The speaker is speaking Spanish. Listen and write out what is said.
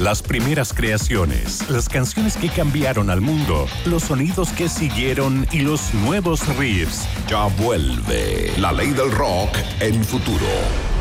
Las primeras creaciones, las canciones que cambiaron al mundo, los sonidos que siguieron y los nuevos riffs. Ya vuelve la ley del rock en Futuro.